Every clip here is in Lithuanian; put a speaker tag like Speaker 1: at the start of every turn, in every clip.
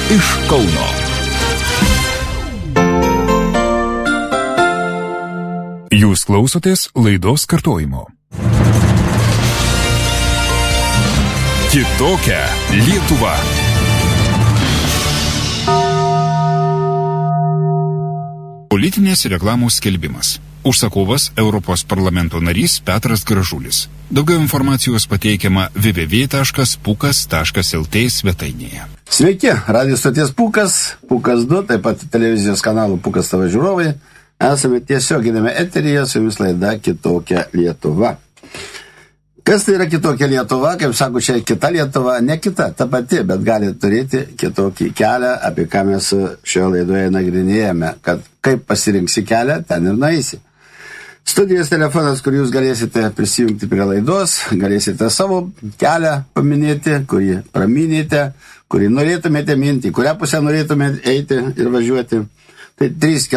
Speaker 1: iš Kauno. Jūs klausotės laidos kartojimo. Kitokia Lietuva. Politinės reklamos skelbimas. Užsakovas Europos parlamento narys Petras Gražulis. Daugiau informacijos pateikiama www.pukas.lt svetainėje.
Speaker 2: Sveiki, radio stoties Pukas, Pukas 2, taip pat televizijos kanalų Pukas TV žiūrovai. Esame tiesioginėme eteryje, su jumis laida Kitokia Lietuva. Kas tai yra kitokia Lietuva? Kaip sako, čia kita Lietuva, ne kita, ta pati, bet gali turėti kitokį kelią, apie ką mes šioje laidoje nagrinėjame, kad kaip pasirinksi kelią, ten ir nueisi. Studijos telefonas, kur jūs galėsite prisijungti prie laidos, galėsite savo kelią paminėti, kurį praminėte, kurį norėtumėte minti, kurią pusę norėtumėte eiti ir važiuoti. Tai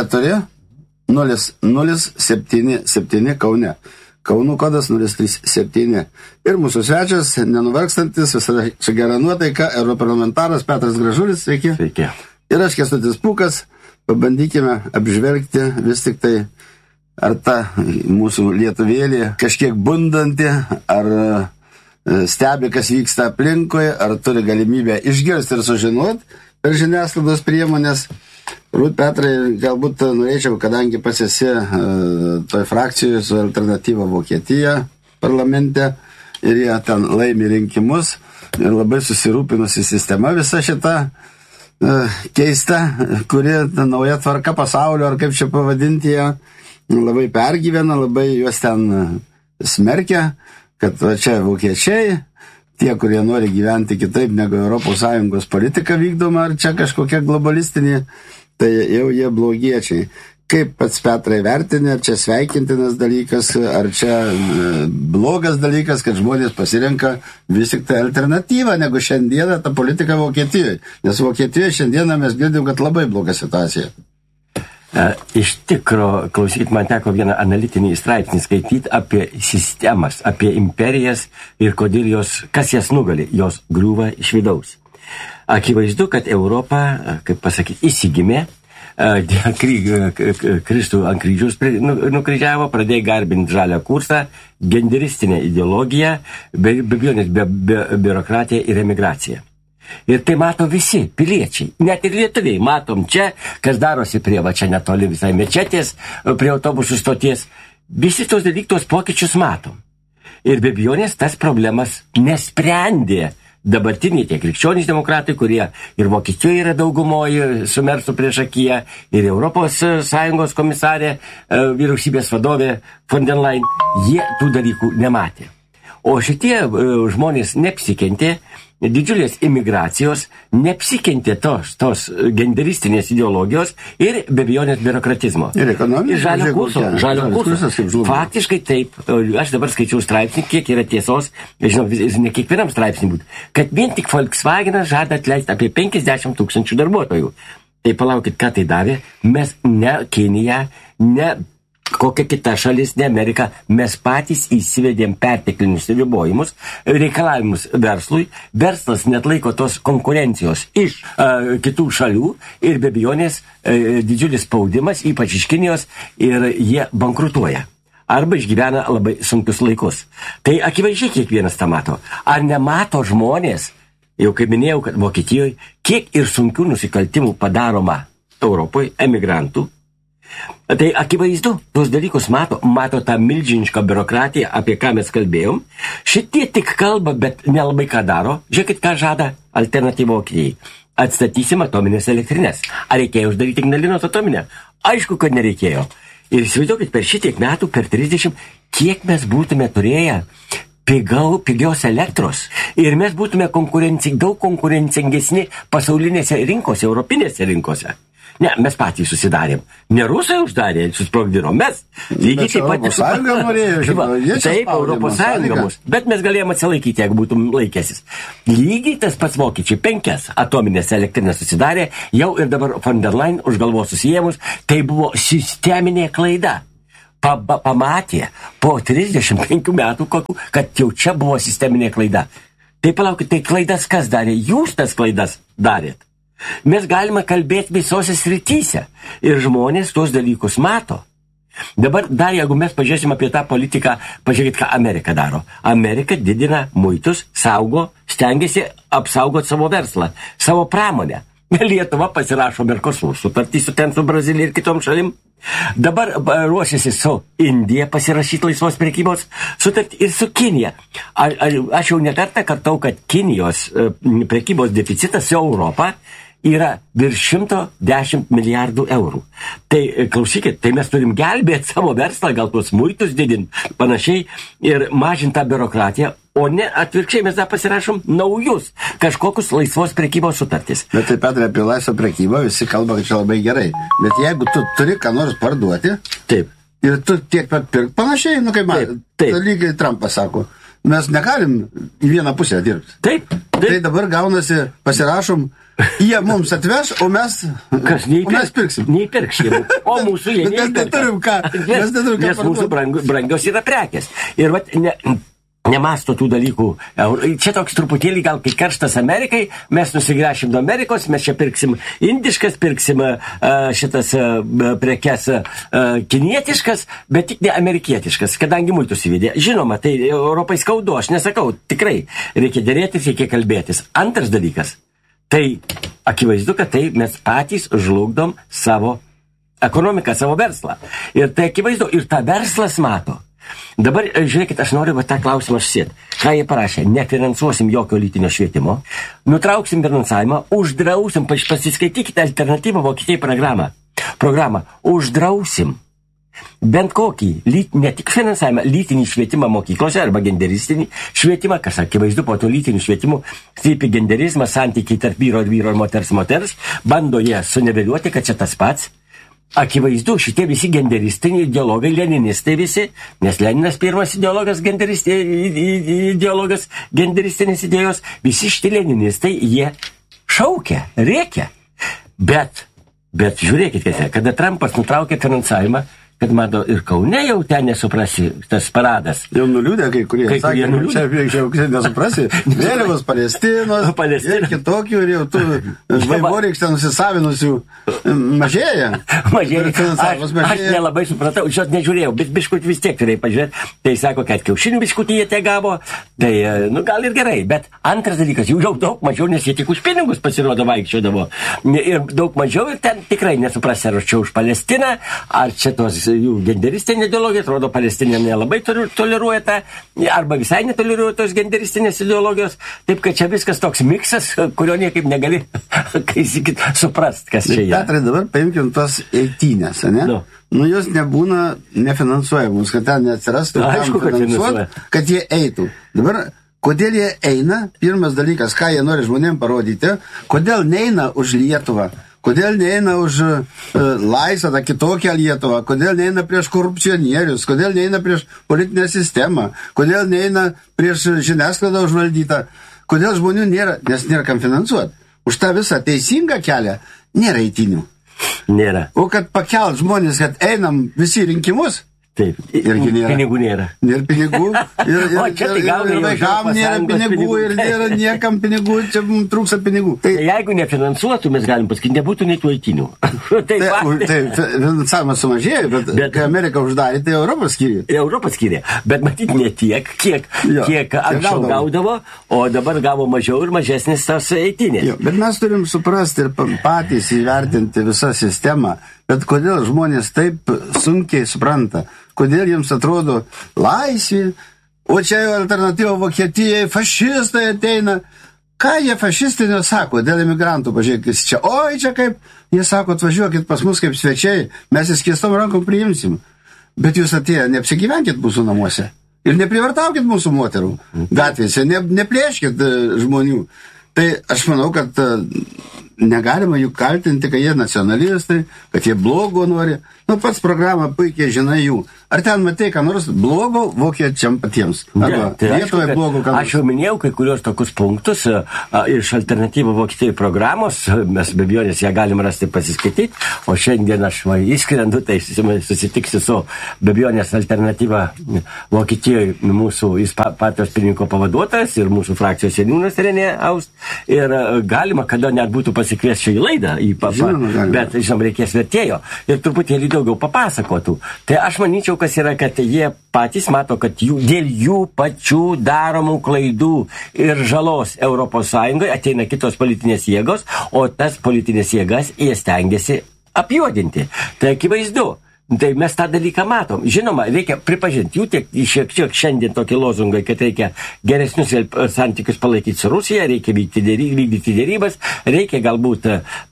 Speaker 2: 34-007 Kaune. Kaunų kodas 037. Ir mūsų svečias, nenuvarkstantis, visada čia gera nuotaika, europarlamentaras Petras Gražulis, sveiki.
Speaker 3: Sveiki.
Speaker 2: Ir aš Kęstutis Pukas, pabandykime apžvelgti vis tik tai, ar ta mūsų lietuvėlė kažkiek bundanti, ar stebi, kas vyksta aplinkui, ar turi galimybę išgirsti ir sužinoti per žiniasklaidos priemonės. Rūt, Petrai, galbūt norėčiau, kadangi pats esi toj frakcijoje su Alternatyva Vokietija parlamente ir jie ten laimi rinkimus ir labai susirūpinusi sistema visa šita keista, kuri nauja tvarka pasaulio, ar kaip čia pavadinti ją, labai pergyvena, labai juos ten smerkia, kad čia vokiečiai, tie, kurie nori gyventi kitaip negu ES politika vykdoma, ar čia kažkokia globalistinė, tai jau jie blogiečiai. Kaip pats Petrai vertinė, ar čia sveikintinas dalykas, ar čia blogas dalykas, kad žmonės pasirenka vis tik tai alternatyvą, negu šiandieną ta politika Vokietijoje. Nes Vokietijoje šiandieną mes girdim, kad labai bloga situacija.
Speaker 3: Iš tikro, klausykit, man teko vieną analitinį straipsnį skaityti apie sistemas, apie imperijas ir kodėl jos, kas jas nugali, jos griūva iš vidaus. Akivaizdu, kad Europa, kaip pasakyti, įsigimė, Kristų ant kryžiaus nukryžiavo, pradėjo garbinti žalią kursą, genderistinę ideologiją, be biurokratiją ir emigraciją. Ir tai mato visi piliečiai, net ir lietuviai. Matom čia, kas darosi prie, va čia netoli visai mečetės, prie autobusų stoties. Visi tos dalykus pokyčius matom. Ir be abejonės tas problemas nesprendė dabartiniai tie krikščionys demokratai, kurie ir Vokietijoje yra daugumoje su Mersu priešakyje, ir Europos Sąjungos komisarė, vyriausybės vadovė von der Leyen, jie tų dalykų nematė. O šitie žmonės neapsikentė didžiulės imigracijos, neapsikentė tos genderistinės ideologijos ir be abejonės biurokratizmo.
Speaker 2: Ir ekonomijos.
Speaker 3: Ir žalio kurso. Faktiškai taip, aš dabar skaičiau straipsnį, kiek yra tiesos, žinau, ne kiekvienam straipsnį būtų, kad vien tik Volkswagenas žada atleisti apie 50 000 darbuotojų. Tai palaukit, ką tai davė, mes ne Kinija, ne kokia kita šalis, ne Amerika, mes patys įsivedėm perteklinius ribojimus, reikalavimus verslui, verslas netlaiko tos konkurencijos iš kitų šalių ir be abejonės didžiulis spaudimas, ypač iš Kinijos, ir jie bankrutuoja. Arba išgyvena labai sunkius laikus. Tai akivaizdžiai kiekvienas tą mato. Ar nemato žmonės, jau kaip minėjau, kad Vokietijoje, kiek ir sunkių nusikaltimų padaroma Europoje, emigrantų. Tai akivaizdu, tuos dalykus mato tą milžinišką biurokratiją, apie ką mes kalbėjom. Šitie tik kalba, bet nelabai ką daro. Žiūrėkit, ką žada Alternatyva Vokietijai. Atstatysim atominės elektrinės. Ar reikėjo uždaryti Ignalinos atominę? Aišku, kad nereikėjo. Ir įsivaizduokit, per šitiek metų, per 30, kiek mes būtume turėję pigios elektros. Ir mes būtume daug konkurencingesni pasaulinėse rinkose, europinėse rinkose. Ne, mes patys susidarėm. Ne rusai uždarė, susprogdino. Mes lygiai taip pat...
Speaker 2: Europos Sąjunga norėjo,
Speaker 3: taip, Europos Sąjunga mus. Bet mes galėjom atsilaikyti, jeigu būtum laikęsis. Lygiai tas pats vokiečiai 5 atominės elektrinės susidarė, jau ir dabar von der Leyen už galvos susijėmus. Tai buvo sisteminė klaida. Pamatė po 35 metų, kad jau čia buvo sisteminė klaida. Tai palaukit, tai klaidas kas darė? Jūs tas klaidas darėt. Mes galime kalbėti visose srityse. Ir žmonės tuos dalykus mato. Dabar dar, jeigu mes pažiūrėsim apie tą politiką, pažiūrėkit, ką Amerika daro. Amerika didina muitus, saugo, stengiasi apsaugoti savo verslą, savo pramonę. Lietuva pasirašo Mercosur sutartį su Brazilija ir kitom šalim. Dabar ruošiasi su Indija pasirašyti laisvos prekybos sutartį ir su Kinija. Aš jau nekartą kartau, kad Kinijos prekybos deficitas su Europą yra virš 110 milijardų eurų. Tai klausykit, tai mes turim gelbėti savo verslą, gal tuos muitus didinti, panašiai, ir mažinti tą biurokratiją, o ne atvirkščiai mes dar pasirašom naujus kažkokius laisvos prekybos sutartys.
Speaker 2: Bet taip pat apie laisvą prekybą visi kalba, kad čia labai gerai. Bet jeigu tu turi ką nors parduoti,
Speaker 3: taip,
Speaker 2: ir tu tiek pat pirk panašiai, nu kaip man, lygiai Trumpas sako, mes negalim į vieną pusę dirbti.
Speaker 3: Taip.
Speaker 2: Tai dabar gaunasi, pasirašom, jie mums atveš, o mes pirksim.
Speaker 3: Neįpirksim. O mūsų jie neįpirka.
Speaker 2: Mes neturim ką.
Speaker 3: Nes mūsų brangios yra prekės. Ir vat nemasto tų dalykų. Čia toks truputėlį gal kai karštas Amerikai, mes nusigręšim nuo Amerikos, mes čia pirksim indiškas, pirksim šitas prekes kinietiškas, bet tik ne amerikietiškas, kadangi muitus įvedė. Žinoma, tai Europai skaudu, aš nesakau, tikrai reikia dėrėtis, reikia kalbėtis. Antras dalykas, tai akivaizdu, kad tai mes patys žlugdom savo ekonomiką, savo verslą. Ir tai akivaizdu, ir tą verslas mato. Dabar, žiūrėkit, aš noriu tą klausimą išsėti. Ką jie parašė? Nefinansuosim jokio lytinio švietimo, nutrauksim finansavimą, uždrausim, pasiskaitykite alternatyvą Vokietijai programą, uždrausim bent kokį, ne tik finansavimą, lytinį švietimą mokyklose arba genderistinį švietimą, kas akivaizdu po to lytinių švietimų, slypi genderizmas, santykiai tarp vyro ir moters, bando jie suniveliuoti, kad čia tas pats. Akivaizdu, šitie visi genderistiniai ideologai, leninistai visi, nes Leninas pirmas ideologas, genderistinės idėjos, visi šitie leninistai, jie šaukia, rėkia. Bet žiūrėkit, kada Trumpas nutraukė finansavimą, kad mato ir Kaune jau ten nesuprasi tas paradas.
Speaker 2: Jau nuliūdė kai kurie. Sakė, čia nesuprasi. Vėliavos Palestinos ir kitokių, ir jau tų žvaivorykštę nusisavinusių mažėja.
Speaker 3: Aš nelabai supratau, šios nežiūrėjau, bet biškutį vis tiek turėjai pažiūrėti. Tai sako, kad kiaušinių biškutį jie te gavo, tai gal ir gerai. Bet antras dalykas, jų jau daug mažiau, nes jie tik už pinigus pasirodo vaikščiodavo. Ir daug mažiau, ir ten tikrai nesuprasi, ar čia už Palestiną, ar čia tos jų genderistinė ideologija, atrodo, Palestinė nelabai toleruoja tą, arba visai netoleruoja tos genderistinės ideologijos, taip kad čia viskas toks miksas, kurio niekaip negali suprast, kas čia yra.
Speaker 2: Petrai, dabar paimkim tos eitynės, ne? Nu, jos nebūna nefinansuojamus, kad ten neatsirastų, kad jie eitų. Dabar, kodėl jie eina? Pirmas dalykas, ką jie nori žmonėm parodyti, kodėl neina už Lietuvą? Kodėl neina už laisvą, tą kitokią Lietuvą, kodėl neina prieš korupcionierius, kodėl neina prieš politinę sistemą, kodėl neina prieš žiniasklaidą užvaldytą, kodėl žmonių nėra, nes nėra kam finansuoti. Už tą visą teisingą kelią nėra eitynių.
Speaker 3: Nėra.
Speaker 2: O kad pakelt žmonės, kad einam visi rinkimus,
Speaker 3: taip,
Speaker 2: irgi nėra.
Speaker 3: Pinigų nėra.
Speaker 2: Nėra pinigų, ir vaikam nėra pinigų, ir nėra niekam pinigų, čia mums trūksta pinigų.
Speaker 3: Tai jeigu nefinansuotų, mes galim pasakyti, nebūtų nei tų eitinių.
Speaker 2: Tai finansavimas sumažėjo, bet kai Amerika uždarė, tai Europą skyrė.
Speaker 3: Europą skyrė, bet matyti ne tiek, kiek anksčiau gaudavo, o dabar gavo mažiau ir mažesnis tas eitinė.
Speaker 2: Bet mes turim suprasti ir patys įvertinti visą sistemą. Bet kodėl žmonės taip sunkiai supranta? Kodėl jiems atrodo laisvė? O čia jau alternatyva Vokietijai, fašistai ateina. Ką jie fašistinio sako dėl imigrantų? Pažiūrėkit čia. Oi, čia kaip. Jie sako, atvažiuokit pas mus kaip svečiai, mes įskiestom rankom priimsim. Bet jūs atėję, neapsigyvenkit mūsų namuose. Ir neprivartaukit mūsų moterų gatvėse, neplėškit žmonių. Tai aš manau, kad negalima jų kaltinti, kad jie nacionalistai, kad jie blogo nori. pats programą puikiai žinai jų. Ar ten matai, ką nors blogo vokiečiam patiems? Arba Lietuvoje blogo, ką nors?
Speaker 3: Aš jau minėjau kai kurios tokius punktus iš alternatyvų Vokietijai programos, mes be abejonės ją galim rasti pasiskaityti, o šiandien aš įskrendu, tai susitiksiu su be abejonės alternatyva Vokietijoje mūsų partijos pirmininko pavaduotojas ir mūsų frakcijos seniūnas Renė Aust. Ir galima, kada net būtų pasikviesti į laidą, bet, žinom, reikės vertėjo ir truputėlį daugiau papasakotų. Tai aš manyčiau, kas yra, kad jie patys mato, kad dėl jų pačių daromų klaidų ir žalos ES ateina kitos politinės jėgos, o tas politinės jėgas jie stengiasi apjuodinti. Tai akivaizdu. Tai mes tą dalyką matom. Žinoma, reikia pripažinti, jų šiek tiek šiandien tokie lozungai, kad reikia geresnius santykius palaikyti su Rusija, reikia vykdyti dėrybas, reikia galbūt...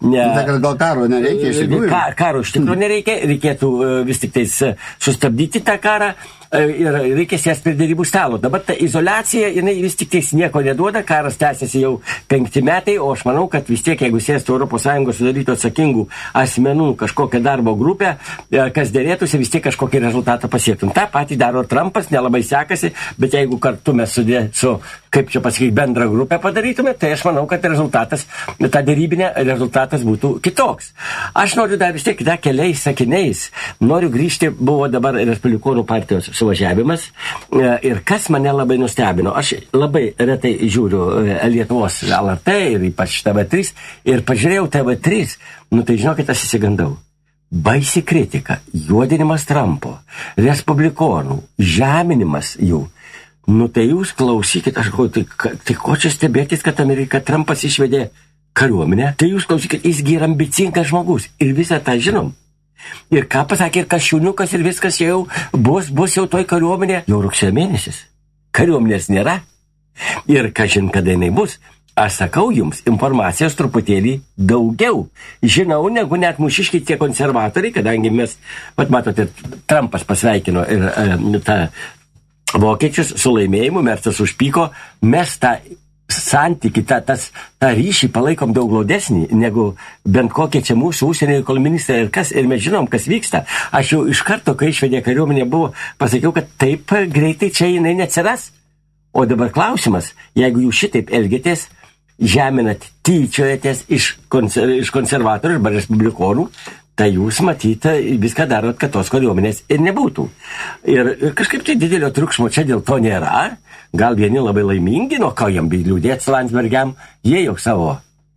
Speaker 2: Gal karo nereikia iš tikrųjų?
Speaker 3: Karo iš tikrųjų nereikia, reikėtų vis tik tais sustabdyti tą karą ir reikia sėsti prie dėrybų stalo. Dabar ta izoliacija, jinai vis tik tais nieko neduoda, karas tęsiasi jau 5 metai, o aš manau, kad vis tiek, jeigu sėstų ES sudarytų atsakingų asmenų kažkokią darbo grupę, kas dėrėtųsi, vis tiek kažkokį rezultatą pasiektum. Ta patį daro Trumpas, nelabai sekasi, bet jeigu kartu mes su kaip čia pasakyti, bendrą grupę padarytume, tai aš manau, kad rezultatas, ta dėrybinė rezultatas būtų kitoks. Aš noriu dar vis tiek keliais sakiniais, noriu grįžti, buvo dabar Respublikonų partijos suvažiavimas ir kas mane labai nustebino. Aš labai retai žiūriu Lietuvos LRT ir ypač TV3 ir pažiūrėjau TV3, tai žinokit, aš įsigandau. Baisi kritika, juodinimas Trumpo, respublikonų, žeminimas jų. Tai jūs klausykit, aš galvoju, tai ko čia stebėkit, kad Trumpas išvedė kariuomenę? Tai jūs klausykit, jisgi yra ambicingas žmogus ir visą tą žinom. Ir ką pasakė, ir Kasčiūniukas, ir viskas jau bus jau toj kariuomenė. Jau rugsėjo mėnesis. Kariuomenės nėra. Ir kažin, kada jinai bus. Aš sakau jums, informacijos truputėlį daugiau žinau, negu net mūšiškiai tie konservatoriai, kadangi mes, matote, Trumpas pasveikino ir tą vokiečius su laimėjimu, Mercas užpyko, mes tą santykį, tą ryšį palaikom daug glaudesnį, negu bent kokie čia mūsų užsienio reikalų ministrai ir mes žinom, kas vyksta. Aš jau iš karto, kai išvedė kariuomenė, pasakiau, kad taip greitai čia jinai neatsiras. O dabar klausimas, jeigu jūs šitaip elgėtės, žeminat, tyčiojatės iš konservatorių arba respublikonų, tai jūs matyta viską darot, kad tos kariuomenės ir nebūtų. Ir kažkaip tai didelio triukšmo čia dėl to nėra. Gal vieni labai laimingi, nuo ko jam liūdėti Landsbergiam, jie jau savo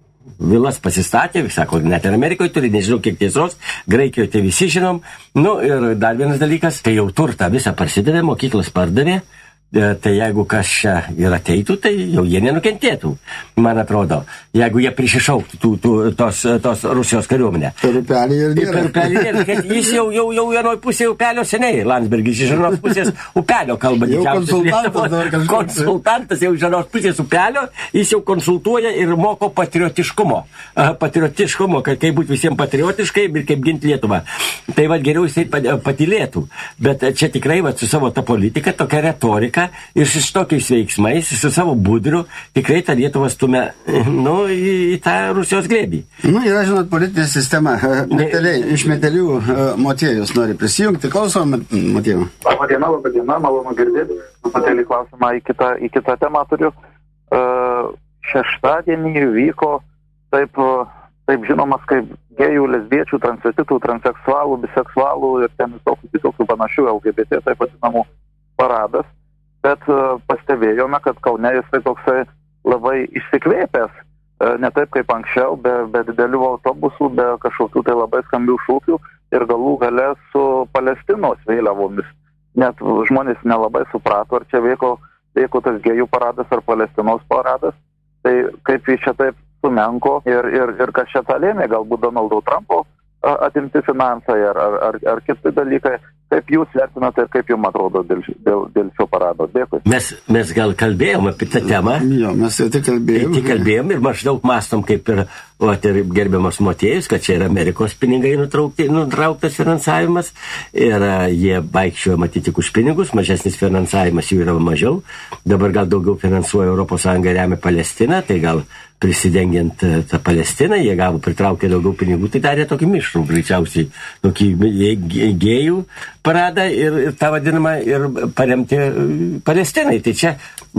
Speaker 3: vilas pasistatė, sako, net ir Amerikoje turi, nežinau kiek tiesos, Graikijoje tai visi žinom. Ir dar vienas dalykas, tai jau turtą visą parsidavė, mokyklas pardavė. Tai jeigu kas čia ir ateitų, tai jau jie nenukentėtų, man atrodo. Jeigu jie prisišauktų tos Rusijos kariuomenę.
Speaker 2: Per upelį ir nėra.
Speaker 3: Jis jau vienoj pusėje upelio seniai, Landsbergis iš vienos pusės upelio kalba. Konsultantas jau iš vienos pusės upelio, jis jau konsultuoja ir moko patriotiškumo. Patriotiškumo, kaip būti visiems patriotiškai ir kaip ginti Lietuvą. Tai geriau jisai patylėtų. Bet čia tikrai su savo ta politika, tokia retorika, ir su tokiais veiksmais, su savo budriu, tikrai tą Lietuvą stumia į tą Rusijos glėbį.
Speaker 2: Yra, žinot, politinė sistema. Iš Metelių Motiejus nori prisijungti. Klausom, Motiejų.
Speaker 4: Labą dieną, malonu girdėti. Truputėlį klausimą į kitą temą turiu. Šeštadienį vyko taip žinomas kaip gėjų, lesbiečių, transvestitų, transseksualų, biseksualų ir ten visokių panašių LGBT, taip vadinamų paradas. Bet pastebėjome, kad Kaune jis tai toksai labai išsikvėpęs, ne taip kaip anksčiau, be didelių autobusų, be kažkokių tai labai skambių šūkių ir galų gale su Palestinos vėliavomis. Net žmonės nelabai suprato, ar čia vyko tas gėjų paradas ar Palestinos paradas. Tai kaip jis čia taip sumenko ir kas čia tą lėmė, galbūt Donaldo Trumpo atimti finansai ar kiti dalykai. Kaip jūs vertinate ir kaip jums atrodo dėl šio parado? Dėkui.
Speaker 3: Mes gal kalbėjom apie tą temą.
Speaker 2: Jo, mes jau tik
Speaker 3: kalbėjom ir maždaug mastom kaip ir gerbiamas Motiejus, kad čia yra Amerikos pinigai nutrauktas finansavimas ir jie vaikščiojo matyti tik už pinigus, mažesnis finansavimas jų yra mažiau. Dabar gal daugiau finansuoja ES remia Palestiną, tai gal prisidengiant tą Palestiną, jie pritraukė daugiau pinigų, tai darė tokį mišrų, greičiausiai, tokį gėjų paradą ir tą vadinamą ir paremti Palestinai. Tai čia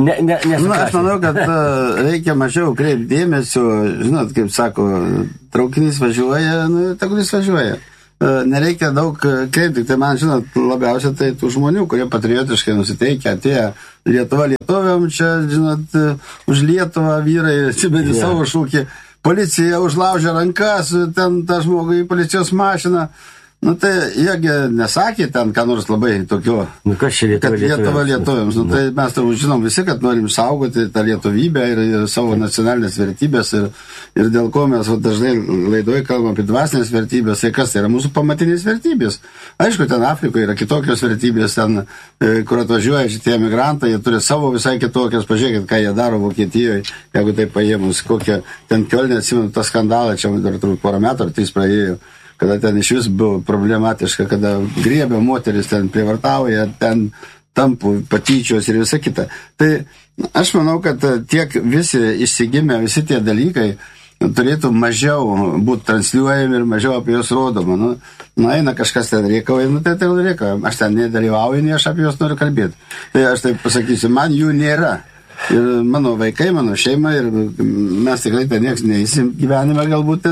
Speaker 2: aš manau, kad reikia mažiau kreipti dėmesio, žinot, kaip sako, traukinys važiuoja, tegul jis važiuoja. Nereikia daug kreipti, tai man, žinot, labiausia tai tų žmonių, kurie patriotiškai nusiteikia, atėjo Lietuva lietuviam, čia, žinot, už Lietuvą vyrai atsibėdė savo šūkį, policija užlaužė rankas, ten tą žmogų į policijos mašiną. Tai jiegi nesakė ten, ką nors labai tokio, kad Lietuva lietuviams. Tai mes turbūt žinom visi, kad norim saugoti tą lietuvybę ir savo nacionalinės vertybės ir dėl ko mes dažnai laidoje kalbam apie dvasinės vertybės, tai kas tai yra mūsų pamatinės vertybės. Aišku, ten Afrikoje yra kitokios vertybės, ten, kur atvažiuoja šitie emigrantai, jie turi savo visai kitokias, pažiūrėkit, ką jie daro Vokietijoje, jeigu tai paėmus, kokią ten Kiolne, atsimenu tą skandalą, čia dar turbūt porą metų ar 3 praėjo, kada ten iš vis buvo problematiška, kada griebė moteris, ten prievartauja, ten tampų patyčios ir visa kita. Tai aš manau, kad tiek visi išsigimę, visi tie dalykai turėtų mažiau būti transliuojami ir mažiau apie juos rodoma. Eina kažkas ten reikauja, tai reikauja. Aš ten nedalyvauju, nei aš apie juos noriu kalbėti. Tai aš taip pasakysiu, man jų nėra. Ir mano vaikai, mano šeima, ir mes tikrai ten nieks neįsim gyvenime galbūt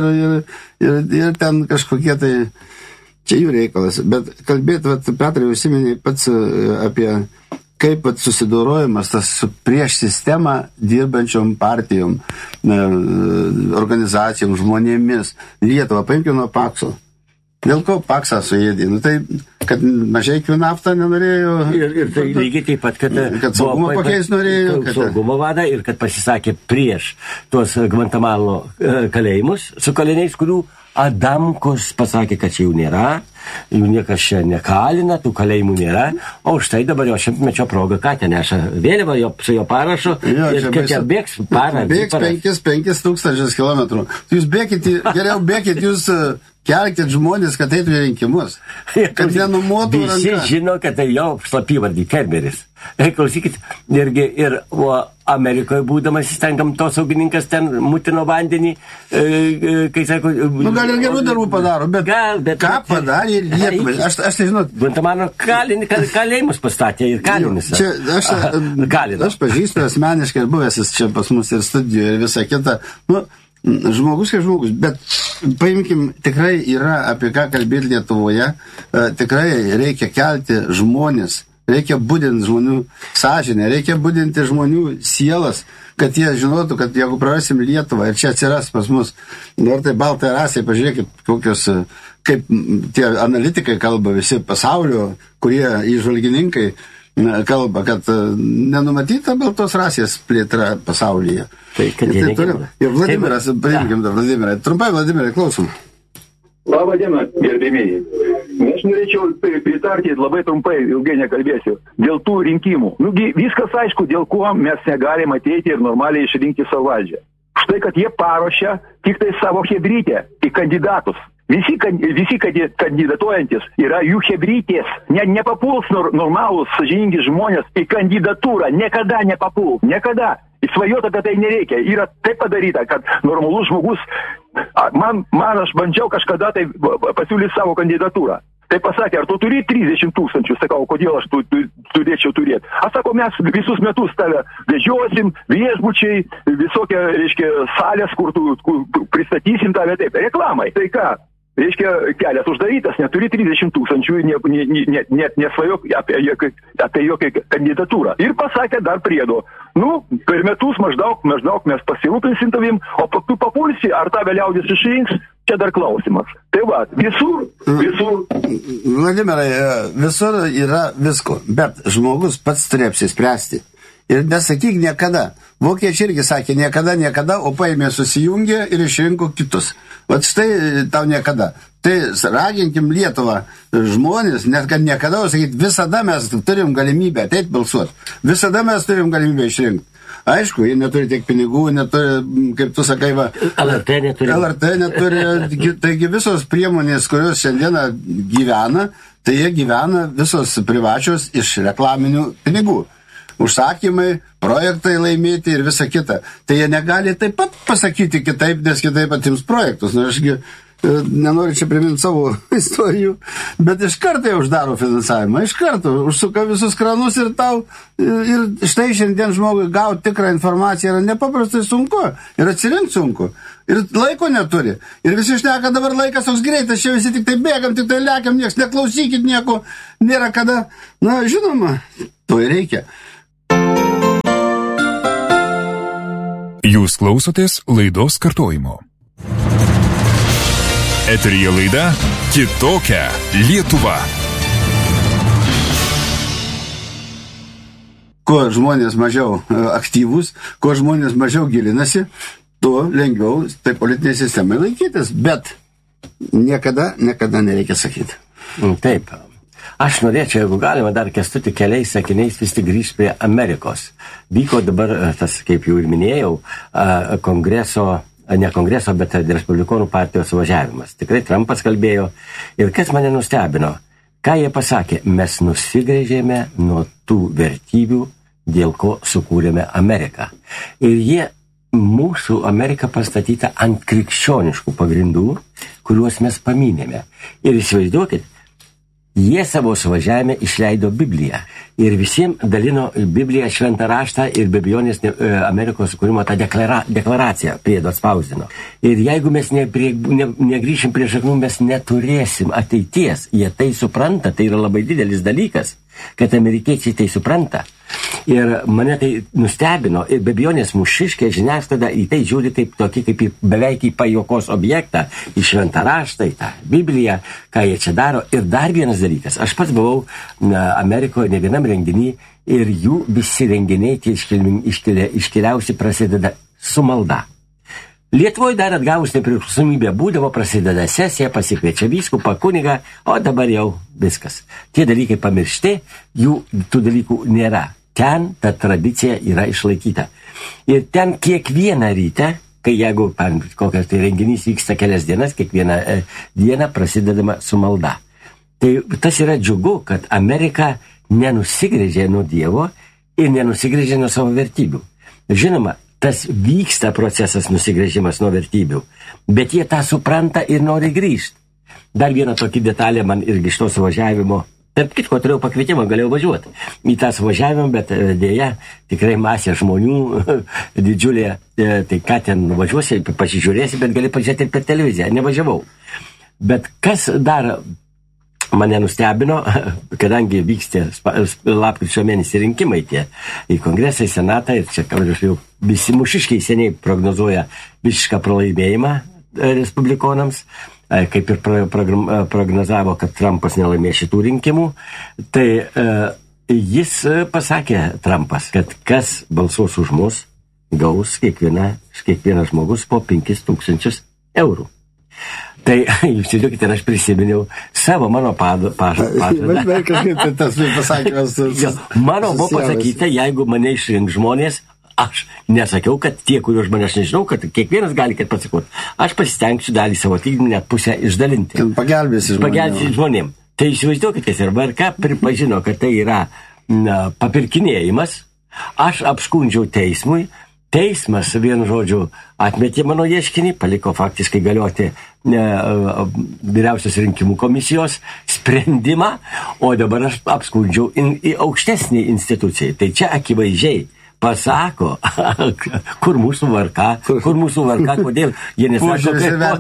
Speaker 2: ir ten kažkokie tai, čia jų reikalas. Bet kalbėti, Petrai, užsiminė pats apie kaip susidorojimas tas prieš sistemą dirbančiom partijom, organizacijom, žmonėmis. Lietuvą, paimkime nuo Pakso. Dėl ko Paksą suėdė? Tai, kad Mažeikių naftą nenorėjo.
Speaker 3: Ir tai lygiai taip pat,
Speaker 2: kad saugumo pakeis norėjo.
Speaker 3: Saugumo vadą ir kad pasisakė prieš tuos Gvantamalo kalėjimus su kaliniais, kurių Adamkus pasakė, kad čia jų nėra, jų niekas čia nekalina, tų kalėjimų nėra, o štai dabar jo 100-mečio proga, ką ten neša vėliavą su jo parašu ir kad čia bėgs parą.
Speaker 2: Bėgs 5,000 kilometrų. Jūs bėkit, geriau bėkit, jūs kelkit žmonės, kad eitų į rinkimus. Kad nenumotų ranką.
Speaker 3: Visi žino, kad tai jo slapyvardį Kerberis. Klausykit, ir Amerikoje būdamas jis ten gamtosaugininkas ten mutino vandenį, kai sako...
Speaker 2: gal ir gerų darbų padaro, bet ką padarė Lietuvai? Aš tai žinau...
Speaker 3: Gvantamalo kalėjimus pastatė ir kalinius.
Speaker 2: Aš pažįstu asmeniškai ir buvęs čia pas mus ir studijoje ir visą kitą. Žmogus kaip žmogus, bet paimkim, tikrai yra apie ką kalbėti Lietuvoje, tikrai reikia kelti žmonės, reikia budinti žmonių sąžinę, reikia budinti žmonių sielas, kad jie žinotų, kad jeigu prarasim Lietuvą ir čia atsiras pas mus, dar tai baltai rasai, pažiūrėkit, kokios, kaip tie analitikai kalba visi pasaulio, kurie įžvalgininkai kalba, kad nenumatyta baltos rasės plėtra pasaulyje.
Speaker 3: Tai kad jie nekalba.
Speaker 2: Ir Vladimiras, paimkim dar Vladimirą. Trumpai, Vladimirai, klausom.
Speaker 5: Labą dieną, gerbėmėjai. Aš norėčiau pritarti labai trumpai, ilgai nekalbėsiu, dėl tų rinkimų. Viskas aišku, dėl ko mes negalim ateiti ir normaliai išrinkti savo valdžią. Štai, kad jie paruošia tik tai savo hebrytę į kandidatus. Visi kandidatuojantis yra jų hebrytės. Nepapuls normalūs, sąžiningi žmonės į kandidatūrą. Niekada nepapuls. Niekada. Įsvajota, kad tai nereikia. Yra taip padaryta, kad normalus žmogus... Aš bandžiau kažkada tai pasiūlyti savo kandidatūrą. Tai pasakė, ar tu turi 30 000? Sakau, kodėl aš turėčiau turėti? Aš sakau, mes visus metus tave vežiosim, viešbučiai, visokie, reiškia, salės, kur pristatysim tave taip. Reklamai. Tai ką? Reiškia, kelias uždarytas, neturi 30 000, net nesvajok apie jokią kandidatūrą. Ir pasakė dar priedo. Per metus maždaug mes pasirūpinsim tavim, o tu papulsi, ar tave liaudis išrinks, čia dar klausimas. Tai va, visur.
Speaker 2: Vladimirai, visur yra visko, bet žmogus pats turi apsispręsti. Ir nesakyk niekada. Vokiečiai irgi sakė niekada, o paėmė susijungė ir išrinko kitus. Vat štai tau niekada. Tai raginkim Lietuvą žmonės, net kad niekada, o sakyti, visada mes turim galimybę ateiti balsuoti. Visada mes turim galimybę išrinkti. Aišku, jie neturi tiek pinigų, neturi, kaip tu sakai,
Speaker 3: LRT
Speaker 2: neturi. Taigi visos priemonės, kurios šiandieną gyvena, tai jie gyvena visos privačios iš reklaminių pinigų. užsakymai, projektai laimėti ir visa kita. Tai jie negali taip pat pasakyti kitaip, nes kitaip atims projektus. Na, ašgi nenoriu čia priminti savo istorijų, bet iš karto jau uždaro finansavimą, iš karto užsuka visus kranus ir tau, ir štai šiandien žmogui gauti tikrą informaciją yra nepaprastai sunku, ir atsirinkti sunku, ir laiko neturi. Ir visi šneka, dabar laikas toks greitas, čia visi tik tai bėgam, tik tai lekiam, nieks neklausykit nieko, nėra kada. Na, žinoma, to ir reikia.
Speaker 1: Jūs klausotės laidos kartojimo. Eteryje laida Kitokia Lietuva.
Speaker 2: Kuo žmonės mažiau aktyvūs, kuo žmonės mažiau gilinasi, tuo lengviau tai politinė sistemai laikytis. Bet niekada nereikia sakyti.
Speaker 3: Taip. Aš norėčiau, jeigu galima, dar Kęstutį keliais sakiniais vis tik grįžti prie Amerikos. Vyko dabar tas, kaip jau ir minėjau, ne kongreso, bet Respublikonų partijos suvažiavimas. Tikrai Trumpas kalbėjo. Ir kas mane nustebino, ką jie pasakė, mes nusigręžėme nuo tų vertybių, dėl ko sukūrėme Ameriką. Ir jie mūsų Ameriką pastatyta ant krikščioniškų pagrindų, kuriuos mes paminėme. Ir įsivaizduokit, jie savo suvažiavime išleido Bibliją ir visiems dalino Bibliją, šventą raštą ir be abejonės Amerikos sukūrimo tą deklaraciją priedo atspausdino. Ir jeigu mes negrįšim prie šaknų, mes neturėsim ateities. Jie tai supranta, tai yra labai didelis dalykas, kad amerikiečiai tai supranta. Ir mane tai nustebino ir be abejonės mūšiškė žiniasklaida į tai žiūri kaip tokį, kaip beveik į pajuokos objektą, į šventą raštą, į tą Bibliją, ką jie čia daro. Ir dar vienas dalykas, aš pats buvau Amerikoje ne vienam renginį ir jų visi renginiai tie iškiliausi prasideda su malda. Lietuvoje dar atgavus nepriklausomybę būdavo, prasideda sesija, pasikviečia vyskupą, kunigą, o dabar jau viskas. Tie dalykai pamiršti, tų dalykų nėra. Ten ta tradicija yra išlaikyta. Ir ten kiekvieną rytą, kai jeigu kokias tai renginys vyksta kelias dienas, kiekvieną dieną prasidedama su malda. Tai tas yra džiugu, kad Amerika nenusigrėžė nuo Dievo ir nenusigrėžė nuo savo vertybių. Žinoma, tas vyksta procesas nusigrėžimas nuo vertybių, bet jie tą supranta ir nori grįžti. Dar viena tokia detalė man irgi iš to suvažiavimo. Tarp kitko, turėjau pakvietimą, galėjau važiuoti į tą suvažiavimą, bet dėja, tikrai masė žmonių, didžiulė, tai ką ten nuvažiuosi, pasižiūrėsi, bet gali pažiūrėti ir per televiziją, nevažiavau. Bet kas dar mane nustebino, kadangi vyksta lapkričio mėnesį rinkimai tie į kongresą, į senatą, ir čia jau visi mūšiškiai seniai prognozuoja visišką pralaimėjimą respublikonams, kaip ir prognozavo, kad Trumpas nelaimės šitų rinkimų, tai jis pasakė, Trumpas, kad kas balsuos už mus, gaus kiekvienas žmogus po 5,000 eurų. Tai, jūs žiūrėkite, aš prisiminiau mano pažadą. Mano buvo pasakyta, jeigu mane išrinks žmonės, aš nesakiau, kad tie, kuriuos aš nežinau, kad kiekvienas gali, kad pasakot. Aš pasistengsiu dalį savo atlyginimą net pusę išdalinti.
Speaker 2: Pagelbėsi
Speaker 3: žmonėm. Tai įsivaizduokite, ir VRK pripažino, kad tai yra papirkinėjimas. Aš apskundžiau teismui. Teismas, vienu žodžiu, atmetė mano ieškinį, paliko faktiškai galioti vyriausios rinkimų komisijos sprendimą, o dabar aš apskundžiau į aukštesnį instituciją. Tai čia akivaizdžiai pasako, kur mūsų varka, kodėl jie nesako,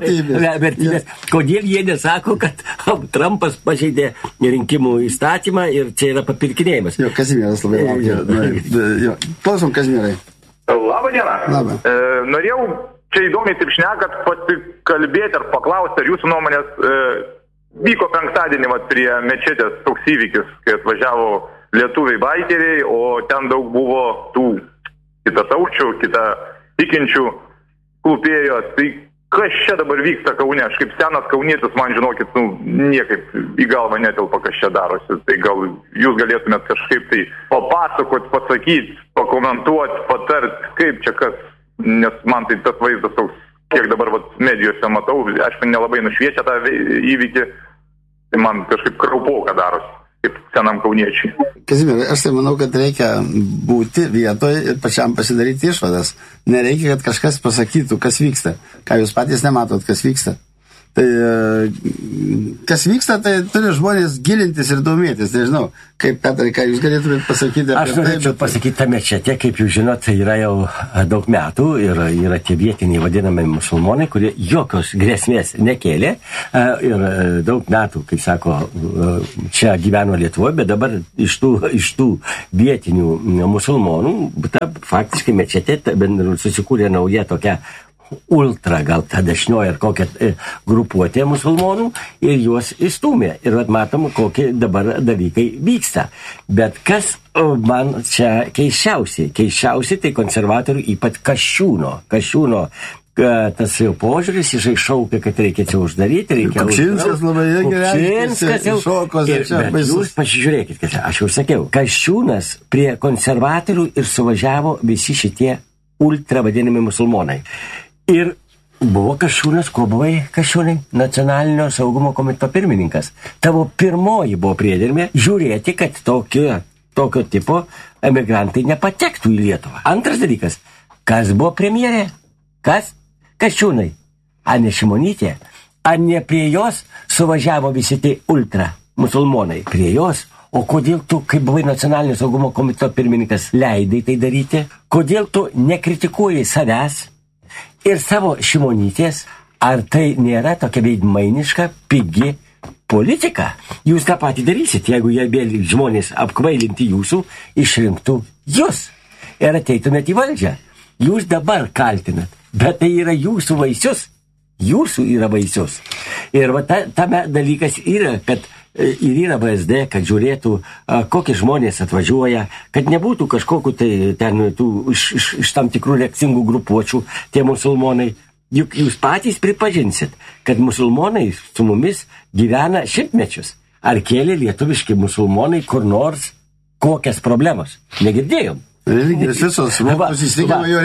Speaker 3: kodėl jie nesako, kad Trumpas pažeidė rinkimų įstatymą ir čia yra papirkinėjimas.
Speaker 2: Jo, Kazimieras labai laukia. Klausom, Kazimierai.
Speaker 6: Labą dieną.
Speaker 2: Labą.
Speaker 6: Norėjau čia įdomiai taip šnekat pasikalbėti ar paklausti, ar jūsų nuomonės vyko penktadienį prie mečetės toks įvykis, kai atvažiavo lietuviai baikeriai, o ten daug buvo tų kitataučių, tikinčių klūpėjo. Tai kas čia dabar vyksta Kaune? Aš kaip senas kaunietis, man žinokit, niekaip į galvą netelpa, kas čia darosi. Tai gal jūs galėtumėt kažkaip tai papasakot, pasakyti, pakomentuoti, patart, kaip čia kas, nes man tai tas vaizdas toks, kiek dabar medijose matau, aišku, nelabai nušviečia tą įvykį, tai man kažkaip kraupoka darosi. kaip senam kauniečiui.
Speaker 2: Kazimierai, aš tai manau, kad reikia būti vietoje ir pačiam pasidaryti išvadas. Nereikia, kad kažkas pasakytų, kas vyksta. Ką jūs patys nematot, kas vyksta. Tai kas vyksta, tai turi žmonės gilintis ir domėtis. Nežinau, kaip Petrai, ką jūs galėtumėte pasakyti apie tai.
Speaker 3: Aš norėčiau pasakyti tame čia, kaip jūs žinot, tai yra jau daug metų ir yra tie vietiniai vadinami musulmonai, kurie jokios grėsmės nekėlė ir daug metų, kaip sako, čia gyveno Lietuvoje, bet dabar iš tų vietinių musulmonų faktiškai mečetė susikūrė nauja tokia ultra, gal ta dešinioji ar kokia grupuotė musulmonų ir juos įstūmė. Ir matom, kokie dabar dalykai vyksta. Bet kas man čia keisčiausiai tai konservatorių, ypač Kasčiūno tas jau požiūris, jisai šaukia, kad reikia čia uždaryti, reikia
Speaker 2: Kupčinskas labai gerai.
Speaker 3: Bet jūs pasižiūrėkit, kad aš jau sakiau, Kasčiūnas prie konservatorių ir suvažiavo visi šitie ultra vadinami musulmonai. Ir buvo Kasčiūnas, kuo buvai Kasčiūnai? Nacionalinio saugumo komiteto pirmininkas. Tavo pirmoji buvo priedermė žiūrėti, kad tokio tipo emigrantai nepatektų į Lietuvą. Antras dalykas, kas buvo premjerė? Kas? Kasčiūnai. Ar ne Šimonytė? Ar ne prie jos suvažiavo visi tai ultra musulmonai? Prie jos? O kodėl tu, kai buvai nacionalinio saugumo komiteto pirmininkas, leidai tai daryti? Kodėl tu nekritikuoji savęs ir savo Šimonytės? Ar tai nėra tokia veidmainiška, pigi politika? Jūs tą patį darysit, jeigu jie vėl žmonės apkvailinti jūsų, išrinktų jūs ir ateitumėt į valdžią. Jūs dabar kaltinat, bet tai yra jūsų vaisius. Jūsų yra vaisius. Ir tame dalykas yra, kad ir yra VSD, kad žiūrėtų, kokie žmonės atvažiuoja, kad nebūtų kažkokiu tai ten iš tam tikrų reakcingų grupuočių tie musulmonai. Juk jūs patys pripažinsit, kad musulmonai su mumis gyvena šimtmečius. Ar kėlė lietuviški musulmonai kur nors kokias problemos? Negirdėjom.
Speaker 2: Religijos visos įsitikinimo jo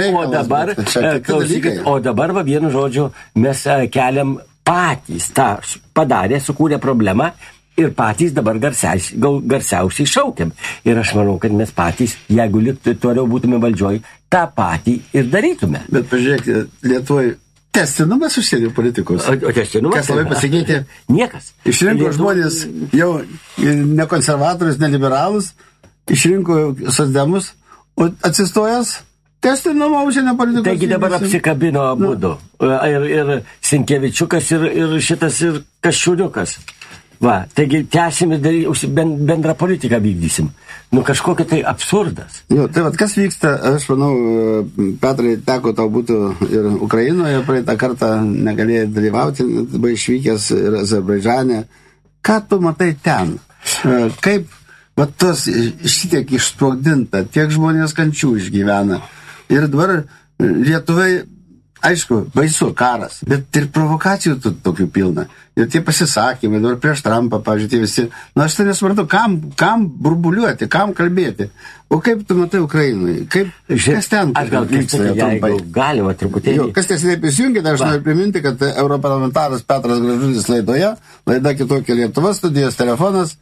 Speaker 2: reikalas.
Speaker 3: O dabar, vienu žodžiu, mes keliam patys tą padarė, sukūrė problemą ir patys dabar garsiausiai šaukiam. Ir aš manau, kad mes patys, jeigu toliau būtume valdžioj, tą patį ir darytume.
Speaker 2: Bet pažiūrėkite, Lietuvoje tęstinumas užsienio politikos.
Speaker 3: O tęstinumas?
Speaker 2: Kas labai pasikeitė?
Speaker 3: Niekas.
Speaker 2: Išrinko žmonės jau ne konservatorius, ne liberalus, išrinko socdemus, o atsistojęs tęstinumo užsienio politikos.
Speaker 3: Taigi dabar apsikabino abudu. Ir Sinkevičiukas, ir šitas, ir Kasčiūniukas. Va, taigi tęsim ir bendrą politiką vykdysim. Kažkokia tai absurdas.
Speaker 2: Jo, tai kas vyksta, aš manau, Petrai, teko tau būtų ir Ukrainoje, praeitą kartą negalėjai dalyvauti, buvai išvykęs ir Azerbaidžane. Ką tu matai ten? Kaip tos šitiek išsprogdinta, tiek žmonės kančių išgyvena. Ir dabar Lietuvai, aišku, baisu karas, bet ir provokacijų tokių pilna. Ir tie pasisakymai, dabar prieš Trumpą, pavyzdžiui, tie visi. Aš tai nesuprantu, kam burbuliuoti, kam kalbėti. O kaip tu matai Ukrainai? Kas ten?
Speaker 3: Aš gal vyksta, jeigu galima truputėlį.
Speaker 2: Kas tiesiai prisijungė, aš noriu priminti, kad europarlamentaras Petras Gražulis laida Kitokia Lietuva, studijos telefonas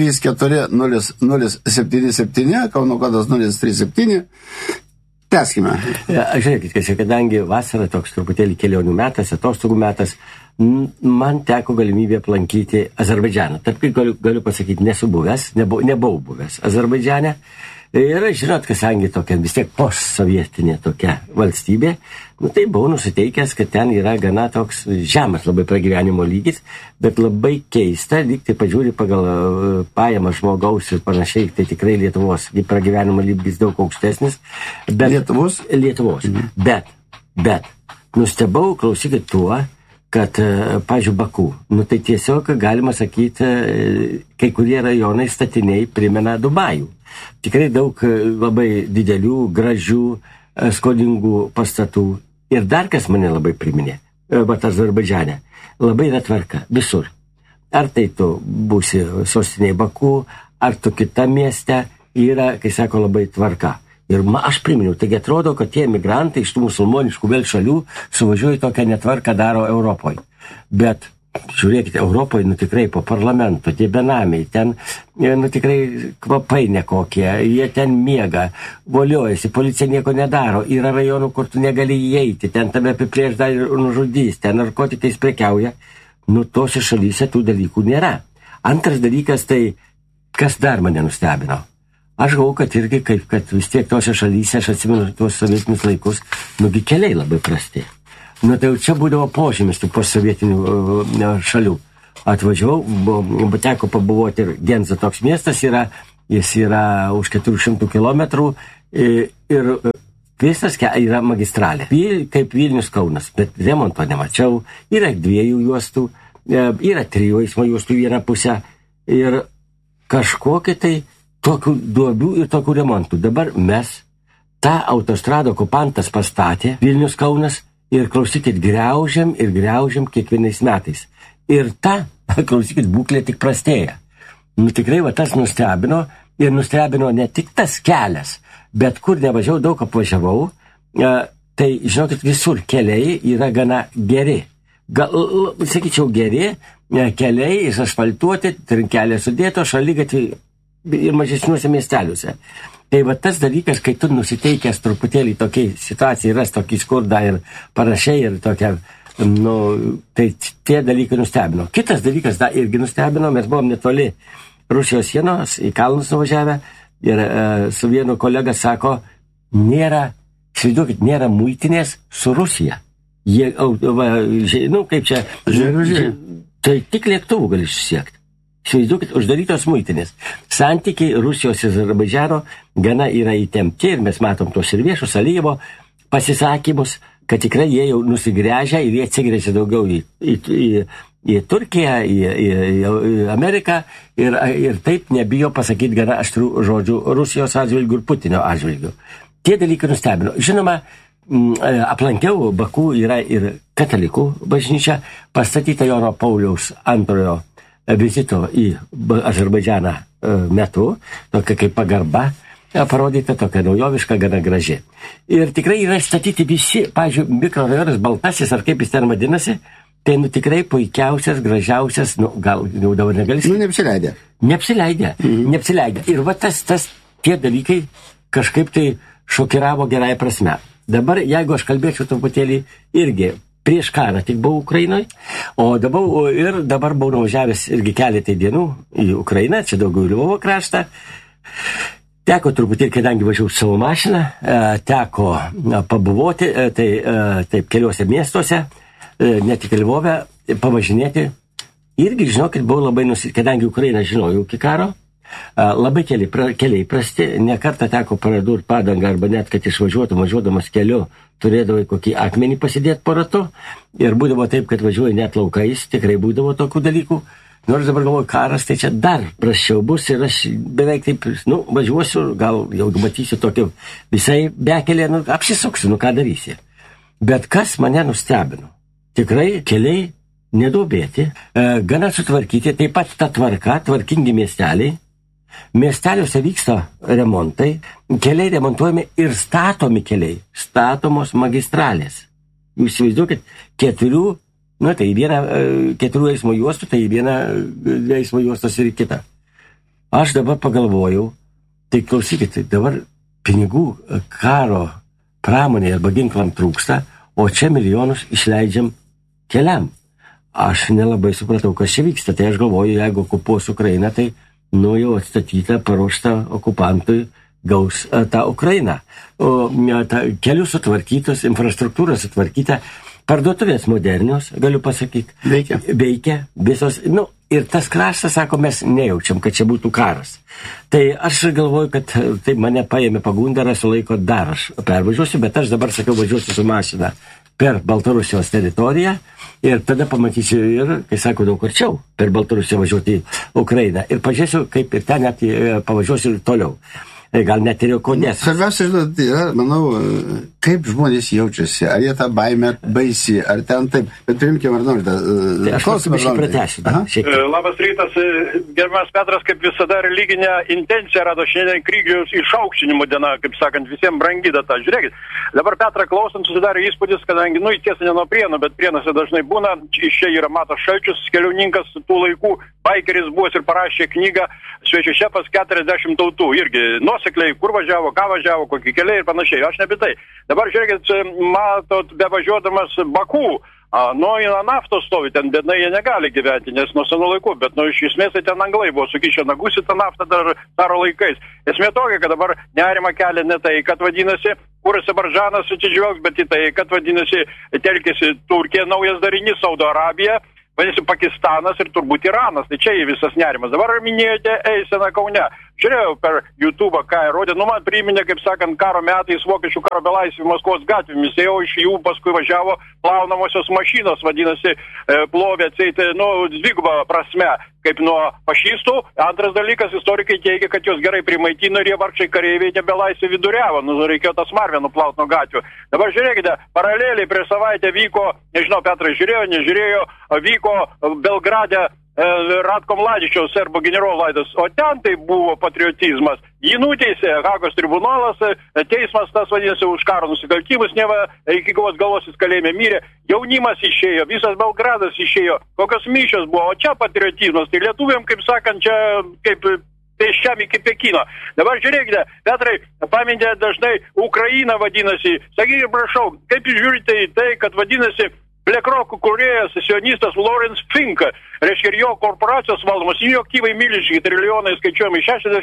Speaker 2: 340077, Kauno kodas 037. Tęskime.
Speaker 3: Žiūrėkit, kadangi vasara toks truputėlį kelionių metas, atostogų metas, man teko galimybė aplankyti Azerbaidžaną. Taip, galiu pasakyti, nesu buvęs, nebuvau buvęs Azerbaidžane. Ir žinot, kadangi tokia vis tiek postsovietinė tokia valstybė, tai buvau nusiteikęs, kad ten yra gana toks žemas labai pragyvenimo lygis, bet labai keista, lyg tai pažiūri pagal pajamą žmogaus ir panašiai, tai tikrai Lietuvos pragyvenimo lygis daug aukštesnis.
Speaker 2: Lietuvos?
Speaker 3: Lietuvos. Bet nustebau, klausykit tuo, kad, pažiūrėjau, Baku, tai tiesiog galima sakyti, kai kurie rajonai statiniai primena Dubajų. Tikrai daug labai didelių, gražių, skolingų pastatų. Ir dar kas mane labai priminė, Azerbaidžane, labai yra tvarka visur. Ar tai tu būsi sostinėje Baku, ar tu kita mieste, yra, kai sako, labai tvarka. Ir aš priminiau, taigi atrodo, kad tie emigrantai iš tų musulmoniškų vėl šalių suvažiuoja tokią netvarką daro Europoje. Bet žiūrėkite, Europoje, tikrai po parlamento, tie benamiai, ten, tikrai kvapai nekokie, jie ten miega, voliojasi, policija nieko nedaro, yra rajonų, kur tu negali įeiti, ten tave apiplėš dar ir nužudys, ten narkotikais prekiauja, tose šalyse tų dalykų nėra. Antras dalykas, tai kas dar mane nustebino? Aš galvoju, kad irgi, kad vis tiek tose šalyse, aš atsimenu tuos sovietinius laikus, keliai labai prasti. Tai jau čia būdavo požymis tų postsovietinių šalių. Atvažiavau, teko pabuvoti ir Genza toks miestas yra, jis yra už 400 kilometrų ir visas yra magistralė. Kaip Vilnius Kaunas, bet remonto nemačiau, yra 2 juostų, yra 3 eismo juostų vieną pusę ir kažkokie tai tokių duobių ir tokių remontų. Dabar mes tą autostradą okupantas pastatė, Vilnius Kaunas, ir klausykit, griaužiam kiekvienais metais. Ir ta, klausykit, būklė tik prastėja. Tikrai tas nustebino, ir nustebino ne tik tas kelias, bet kur nevažiavau, daug apvažiavau, tai, žinokit, visur keliai yra gana geri. Sakyčiau, geri keliai, išasfaltuoti, trinkelė sudėto, šaligatviai ir mažesniuose miesteliuose. Tai tas dalykas, kai tu nusiteikęs truputėlį tokiai situacijai, ras tokį skurdą ir panašiai, ir tokia, tai tie dalykai nustebino. Kitas dalykas irgi nustebino, mes buvom netoli Rusijos sienos, į kalnus nuvažiavę, ir su vienu kolega sako, nėra muitinės su Rusija. Jie, kaip čia, tai tik lėktuvų gali išsiekti. Įsivaizduokit, uždarytos muitinės. Santykiai Rusijos ir Azerbaidžano gana yra įtempti ir mes matom tos ir viešus Alijevo pasisakymus, kad tikrai jie jau nusigręžia ir jie atsigręžia daugiau į Turkiją, į Ameriką ir taip nebijo pasakyti gana aštrių žodžių Rusijos atžvilgių ir Putino atžvilgių. Tie dalykai nustebino. Žinoma, aplankiau Baku yra ir katalikų bažnyčia, pastatyta Jono Pauliaus antrojo vizito į Azerbaidžaną metu, tokia kaip pagarba parodyta, tokia naujoviška, gana graži. Ir tikrai yra statyti visi, pavyzdžiui, mikrorajonas Baltasis, ar kaip jis ten vadinasi, tai tikrai puikiausias, gražiausias, gal jau dabar negalisi. Neapsileidė. Ir tie dalykai kažkaip tai šokiravo gerąją prasme. Dabar, jeigu aš kalbėčiau truputėlį irgi, prieš karą tik buvau Ukrainoje, o dabar buvau nuvažiavęs irgi keletai dienų į Ukrainą, čia daugiau Lvovo kraštą. Teko truputį, kadangi važiavau savo mašiną, teko pabuvoti, taip keliuose miestuose, ne tik Lvove, pavažinėti. Irgi, žinokit, buvau labai kadangi Ukrainą žinojau iki karo, labai keliai prasti, ne kartą teko paradurt padangą arba net, kad važiuodamas keliu, turėdavai kokį akmenį pasidėti po ratu ir būdavo taip, kad važiuoji net laukais, tikrai būdavo tokių dalykų. Nors dabar galvoju, karas, tai čia dar prasčiau bus ir aš beveik taip, važiuosiu, gal jau matysiu tokį visai bekelį, apsisuksiu, ką darysi. Bet kas mane nustebino? Tikrai keliai neduobėti, gana sutvarkyti, taip pat ta tvarka, tvarkingi miesteliai. Miesteliuose vyksta remontai, keliai remontuojami ir statomi keliai, statomos magistralės. Jūs įsivaizduokit, 4 eismo juostų, tai viena eismo juostos ir kita. Aš dabar pagalvojau, tai klausykit, dabar pinigų karo pramonė arba ginklam trūksta, o čia milijonus išleidžiam keliam. Aš nelabai supratau, kas čia vyksta, tai aš galvoju, jeigu okupuos Ukrainą, tai jau atstatyta, paruošta okupantui gaus tą Ukrainą. Kelių sutvarkytos, infrastruktūra sutvarkyta, parduotuvės modernios, galiu pasakyti. Veikia visos. Ir tas kraštas, sako, mes nejaučiam, kad čia būtų karas. Tai aš galvoju, kad tai mane paėmė pagunda, rasiu laiko dar aš pervažiuosiu, bet aš dabar sakiau, važiuosiu su mašina per Baltarusijos teritoriją ir tada pamatysiu ir, kai sako, daug arčiau per Baltarusiją važiuoti į Ukrainą. Ir pažiūrėsiu, kaip ir ten net pavažiuosiu ir toliau. gal net ir jau kodės.
Speaker 2: Svarbiausia, žinot, yra, manau, kaip žmonės jaučiasi, ar jie tą baimę baisi, ar ten taip, bet priimkime Arnoldą.
Speaker 3: Aš klausimą pratęsiu.
Speaker 7: Labas rytas, gerbiamas Petras, kaip visada religinė intencija rado šiandien Kryžiaus išaukštinimo diena, kaip sakant, visiems brangi data. Žiūrėkit, dabar Petrą klausant susidarė įspūdis, kadangi, tiesa ne nuo Prienų, bet Prienuose dažnai būna, iš čia yra Matas Šalčius, keliauninkas tų laikų, baikeris buvęs ir parašė knygą Svečių šefas 40 tautų, irgi nuosekliai, kur važiavo, ką važiavo, kokį keliai ir panašiai. Aš ne apie tai. Dabar žiūrėkit, matot, bevažiuodamas Baku, naftos stovi, ten bednai jie negali gyventi, nes nuo senų laikų, bet iš esmės tai ten anglai buvo sukišę nagus į tą naftą dar karo laikais. Esmė tokia, kad dabar nerima kelia ne tai, kad vadinasi, kur Azerbaidžanas atsižvelgs, bet į tai, kad vadinasi, telkėsi Turkija, naujas darinys, Saudo Arabija, vadinasi, Pakistanas ir turbūt Iranas. Tai čia visas nerimas. Dabar minėjote eiseną Kaune. Žiūrėjau per YouTube, ką rodė, man priminė, kaip sakant, karo metais vokiečių karo belaisvių Maskvos gatvėmis, jau iš jų paskui važiavo plaunamosios mašinos, vadinasi, plovė atseit, dvigubą prasme, kaip nuo fašistų. Antras dalykas, istorikai teigia, kad jos gerai primaitino ir jie vargšai kareiviai nebelaisvė viduriavo, reikėjo tas marvę nuplaut nuo gatvių. Dabar žiūrėkite, paraleliai prieš savaitę vyko, nežinau, Petras žiūrėjo, nežiūrėjo, vyko Belgrade Ratko Mladičiaus serbų generolo laidas, o ten tai buvo patriotizmas. Jį nuteisė Hagos tribunolas, teismas tas vadinasi už karo nusikaltimus, neva iki galvos jis kalėjime mirė, jaunimas išėjo, visas Belgradas išėjo, kokios mišios buvo, o čia patriotizmas, tai lietuviam, kaip sakant, čia kaip pėsčiam iki Pekino. Dabar žiūrėkite, Petrai, paminė dažnai Ukraina vadinasi, sakykite, prašau, kaip jūs žiūrite į tai, kad vadinasi BlackRock kūrėjas, sionistas Lawrence Fink, reiškia ir jo korporacijos valdomos, jų aktyvai milžiniški trilijonai skaičiuojami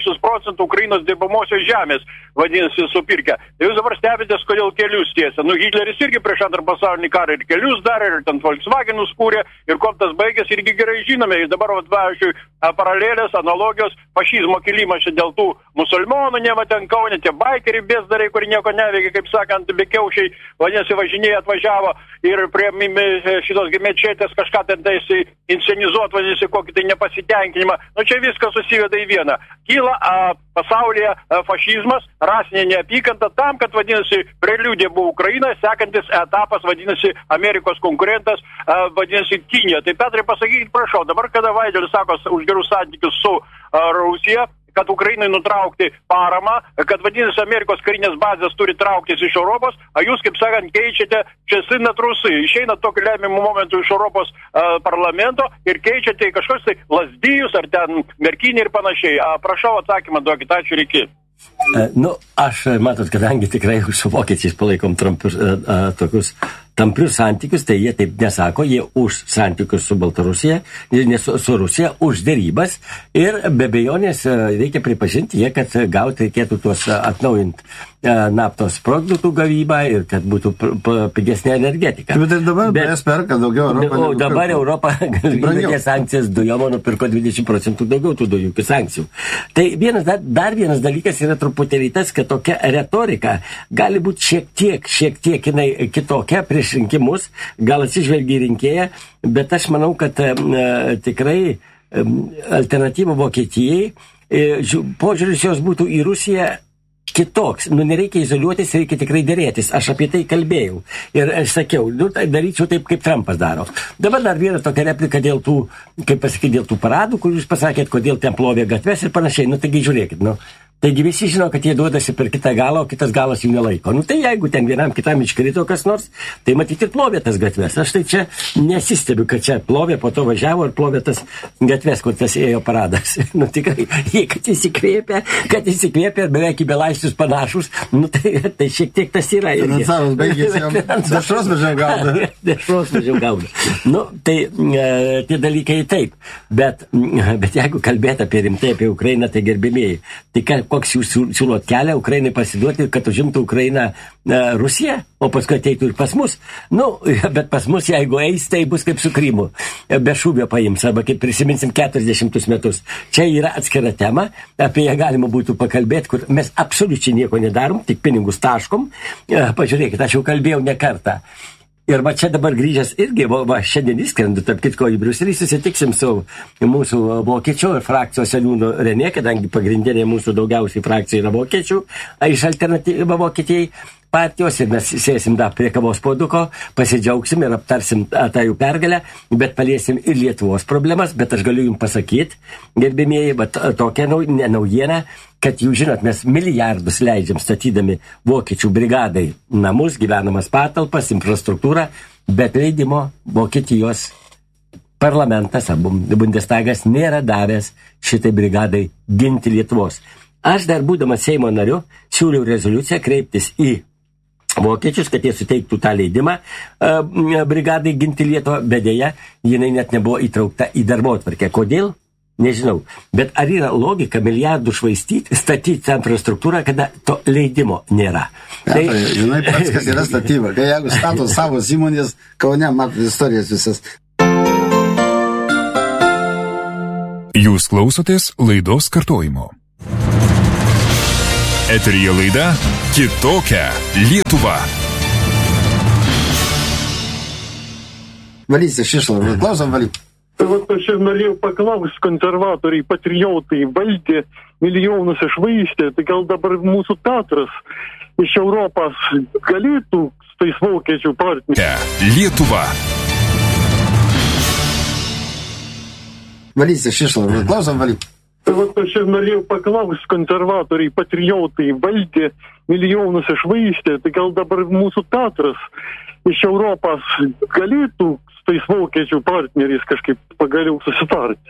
Speaker 7: 60% Ukrainos dirbamosios žemės, vadinasi, supirkę. Tai jūs dabar stebitės, kodėl kelius tiesia. Hitleris irgi prieš antrą pasaulinį karą ir kelius darė, ir ten Volkswagenus kūrė, ir kuo tas baigės, irgi gerai žinome. Ir dabar, pavyzdžiui, paralelės, analogijos, fašizmo kilimas čia dėl tų musulmonų, neva ten Kaune, tie baikeriai bezdariai, kurie nieko neveikia, kaip sakant, bekiaušiai, vadinasi, važinėje atvažiavo ir prie šitos mečetės kažką ten taisi inscenizuot, vadinasi, kokį tai nepasitenkinimą. Čia viskas susiveda į vieną. Kyla pasaulyje fašizmas, rasinė neapykanta tam, kad, vadinasi, preliudė buvo Ukraina, sekantis etapas, vadinasi, Amerikos konkurentas, vadinasi, Kinija. Tai, Petrai, pasakykit, prašau, dabar, kada Vaidelis sako už gerus santykius su Rusija, kad Ukrainai nutraukti paramą, kad vadinasi Amerikos karinės bazės turi trauktis iš Europos, o jūs, kaip sakant, keičiate česinat Rusai, išeina tokiu lemiamu momentu iš Europos parlamento ir keičiate kažkokius tai lazdijus ar ten merkinį ir panašiai. Prašau atsakymą duokit, ačiū ir iki.
Speaker 3: Aš, matot, kadangi tikrai su vokiečiais palaikom tokius tamprius santykius, tai jie taip nesako, jie už santykius su Baltarusija, ne su Rusija, už dėrybas ir be abejonės reikia pripažinti, kad gauti reikėtų tuos atnaujinti naftos produktų gavybą ir kad būtų pigesnė energetika.
Speaker 2: Bet ir dabar mes perka daugiau Europą.
Speaker 3: O dabar Europa įvedė sankcijas dujom, nupirko 20% daugiau tų dujų iki sankcijų. Tai dar vienas dalykas yra truputėlį tas, kad tokia retorika gali būti šiek tiek jinai kitokia prieš rinkimus, gal atsižvelgia į rinkėją, bet aš manau, kad tikrai alternatyva Vokietijai, požiūris jos būtų į Rusiją kitoks. Nereikia izoliuotis, reikia tikrai dėrėtis. Aš apie tai kalbėjau. Ir aš sakiau, daryčiau taip, kaip Trumpas daro. Dabar dar viena tokia replika dėl tų, kaip pasakyti, dėl tų paradų, kur jūs pasakėt, kodėl ten plovė gatves ir panašiai. Taigi žiūrėkit, Taigi visi žino, kad jie duodasi per kitą galą, o kitas galas jų nelaiko. Tai jeigu ten vienam kitam iškrito kas nors, tai matyti ir plovė tas gatves. Aš tai čia nesistebiu, kad čia plovė, po to važiavo ir plovė tas gatves, kur tas ėjo paradas. Tikrai, jie kad įsikvėpė ir beveik į belaisvius panašus, tai šiek tiek tas yra.
Speaker 2: Finansavimas baigėsi, dešros mažiau gauna.
Speaker 3: Tai tie dalykai taip. Bet jeigu kalbėt apie rimtai, apie Ukrainą, tai gerbimieji, tai koks jūs siūlot kelią Ukrainai pasiduoti, kad užimtų Ukrainą Rusija, o paskui ateitų ir pas mus. Bet pas mus, jeigu eis, tai bus kaip su Krymu. Be šūvio paims, arba kaip prisiminsim 40 metus. Čia yra atskira tema, apie ją galima būtų pakalbėti, kur mes absoliučiai nieko nedarom, tik pinigus taškom. Pažiūrėkit, aš jau kalbėjau ne kartą. Ir va čia dabar grįžęs irgi, va šiandien įskrendu, tarp kitko į Briuselį, susitiksim su mūsų vokiečių frakcijos seniūnu Renė, kadangi pagrindinė mūsų daugiausiai frakcija yra vokiečių, iš alternatyva Vokietijai partijos ir mes sėsim dar prie kavos puoduko, pasidžiaugsim ir aptarsim tą jų pergalę, bet paliesim ir Lietuvos problemas, bet aš galiu jums pasakyti, gerbėmieji, bet tokia naujiena, kad jūs žinot, mes milijardus leidžiam statydami vokiečių brigadai namus, gyvenamas patalpas, infrastruktūrą, bet leidimo Vokietijos parlamentas, Bundestagas nėra davęs šitai brigadai ginti Lietuvos. Aš dar būdamas Seimo nariu siūliau rezoliuciją kreiptis į vokiečius, kad jie suteiktų tą leidimą brigadai ginti Lietuvą, bet dėja, jinai net nebuvo įtraukta į darbotvarkę. Kodėl? Nežinau. Bet ar yra logika milijardų švaistyti, statyti tą infrastruktūrą, kada to leidimo nėra?
Speaker 2: Tai, žinai, pats, kas yra statyba. Kai jeigu stato savo įmonės, Kaune, matot istorijas visas.
Speaker 1: Jūs klausotės laidos kartojimo. Eteryje laida Kitokia Lietuva.
Speaker 2: Valys iš išlavų. Klausom, Valy.
Speaker 8: Tai vat aš ir norėjau paklausti, konservatoriai, patriotai valdė, milijonus išvaistė, tai gal dabar mūsų Petras iš Europos galėtų su tais vokiečių partneriais.
Speaker 1: Lietuva.
Speaker 2: Valys iš išlavų. Klausom, Valy.
Speaker 8: Tai vat aš ir norėjau paklausti, konservatoriai, patriotai valdė, milijonus išvaistė, tai gal dabar mūsų Petras iš Europos galėtų su tais vokiečių partneriais kažkaip pagaliau susitarti.